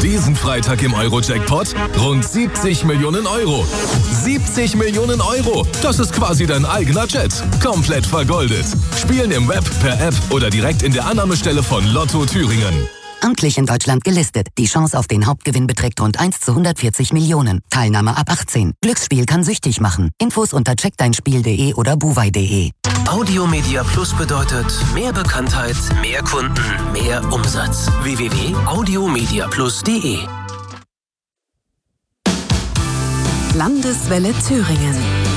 Diesen Freitag im Euro-Jackpot rund 70 Millionen Euro. 70 Millionen Euro! Das ist quasi dein eigener Jet. Komplett vergoldet. Spielen im Web, per App oder direkt in der Annahmestelle von Lotto Thüringen. Amtlich in Deutschland gelistet. Die Chance auf den Hauptgewinn beträgt rund 1 zu 140 Millionen. Teilnahme ab 18. Glücksspiel kann süchtig machen. Infos unter checkdeinspiel.de oder buwei.de. Audio Media Plus bedeutet mehr Bekanntheit, mehr Kunden, mehr Umsatz. www.audiomediaplus.de. Landeswelle Thüringen.